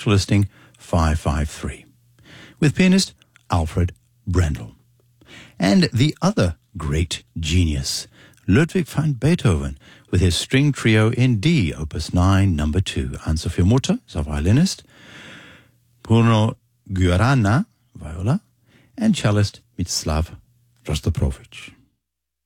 special listing 553, with pianist Alfred Brendel. And the other great genius, Ludwig van Beethoven, with his string trio in D, Opus 9, number 2. Anne-Sophie Mutter is a violinist, Bruno Guarana, viola, and cellist Mstislav Rostropovich.